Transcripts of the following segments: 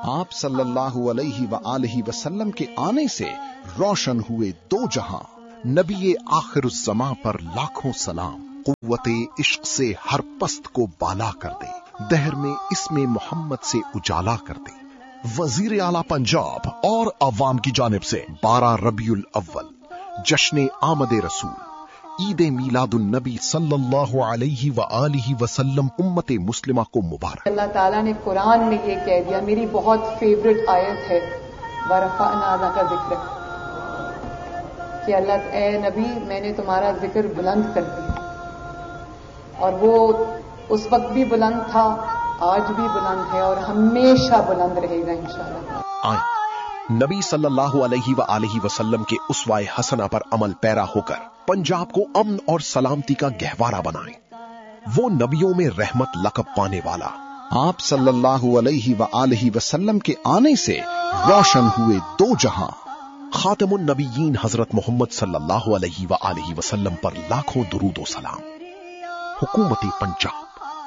آپ صلی اللہ علیہ وآلہ وسلم کے آنے سے روشن ہوئے دو جہاں، نبی آخر الزماں پر لاکھوں سلام، قوت عشق سے ہر پست کو بالا کر دے، دہر میں اسم محمد سے اجالا کر دے۔ وزیر اعلیٰ پنجاب اور عوام کی جانب سے 12 ربیع الاول جشن آمد رسول، عید میلاد النبی صلی اللہ علیہ وآلہ وسلم امت مسلمہ کو مبارک۔ اللہ تعالیٰ نے قرآن میں یہ کہہ دیا، میری بہت فیوریٹ آیت ہے وَرَفَعْنَا لَكَ ذِكْرَكَ، کہ اللہ اے نبی میں نے تمہارا ذکر بلند کر دیا، اور وہ اس وقت بھی بلند تھا، آج بھی بلند ہے اور ہمیشہ بلند رہے گا انشاءاللہ۔ نبی صلی اللہ علیہ وآلہ وسلم کے اسوہ حسنہ پر عمل پیرا ہو کر پنجاب کو امن اور سلامتی کا گہوارہ بنائیں۔ وہ نبیوں میں رحمت لقب پانے والا آپ صلی اللہ علیہ وآلہ وسلم کے آنے سے روشن ہوئے دو جہاں، خاتم النبیین حضرت محمد صلی اللہ علیہ وآلہ وسلم پر لاکھوں درود و سلام۔ حکومت پنجاب۔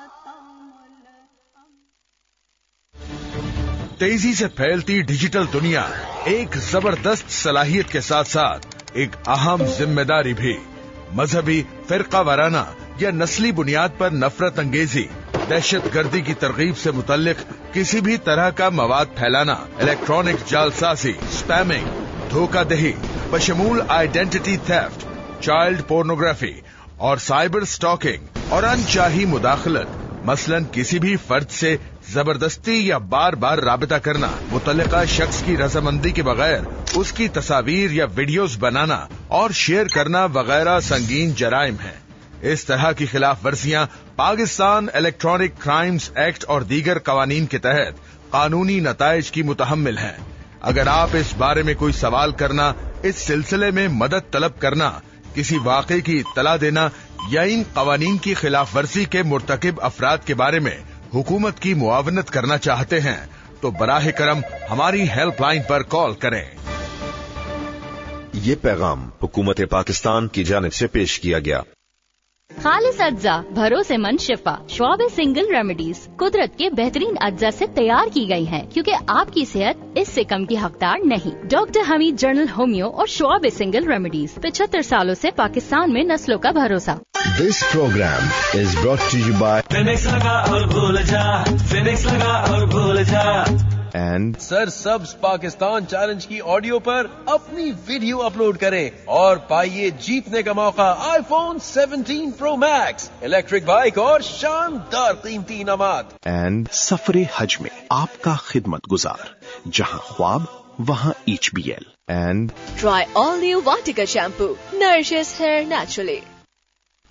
تیزی سے پھیلتی ڈیجیٹل دنیا ایک زبردست صلاحیت کے ساتھ ساتھ ایک اہم ذمہ داری بھی، مذہبی، فرقہ وارانہ یا نسلی بنیاد پر نفرت انگیزی، دہشت گردی کی ترغیب سے متعلق کسی بھی طرح کا مواد پھیلانا، الیکٹرانک جعلسازی، اسپیمنگ، دھوکہ دہی بشمول آئیڈینٹی تھیفٹ، چائلڈ پورنوگرافی اور سائبر سٹاکنگ اور انچاہی مداخلت، مثلاً کسی بھی فرد سے زبردستی یا بار بار رابطہ کرنا، متعلقہ شخص کی رضامندی کے بغیر اس کی تصاویر یا ویڈیوز بنانا اور شیئر کرنا وغیرہ سنگین جرائم ہیں۔ اس طرح کی خلاف ورزیاں پاکستان الیکٹرانک کرائمز ایکٹ اور دیگر قوانین کے تحت قانونی نتائج کی متحمل ہیں۔ اگر آپ اس بارے میں کوئی سوال کرنا، اس سلسلے میں مدد طلب کرنا، کسی واقعے کی اطلاع دینا یا ان قوانین کی خلاف ورزی کے مرتکب افراد کے بارے میں حکومت کی معاونت کرنا چاہتے ہیں تو براہ کرم ہماری ہیلپ لائن پر کال کریں۔ یہ پیغام حکومت پاکستان کی جانب سے پیش کیا گیا۔ خالص اجزا، بھروسے مند شفا، شعب سنگل ریمیڈیز قدرت کے بہترین اجزا سے تیار کی گئی ہیں، کیونکہ آپ کی صحت اس سے کم کی حقدار نہیں۔ ڈاکٹر حمید جنرل ہومیو اور شعب سنگل ریمیڈیز 75 سالوں سے پاکستان میں نسلوں کا بھروسہ۔ This program is brought to you by Phoenix لگا اور بھول جا، فینکس لگا اور بھول جا۔ and سر سبز پاکستان چیلنج کی آڈیو پر اپنی ویڈیو اپلوڈ کریں اور پائیے جیتنے کا موقع آئی فون 17 پرو میکس، الیکٹرک بائک اور شاندار قیمتی انعامات۔ اینڈ سفر حج میں آپ کا خدمت گزار، جہاں خواب وہاں HBL۔ and Try all new Vatika shampoo. Nourishes hair naturally.